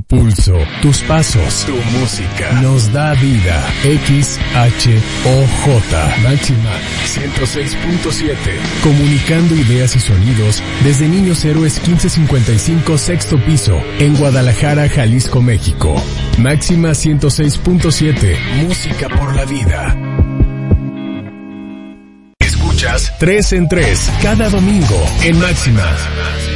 pulso, tus pasos, tu música, nos da vida. XHOJ, Máxima 106.7, comunicando ideas y sonidos desde Niños Héroes 1555, sexto piso, en Guadalajara, Jalisco, México. Máxima 106.7, música por la vida. Escuchas 3 en 3, cada domingo en Máxima.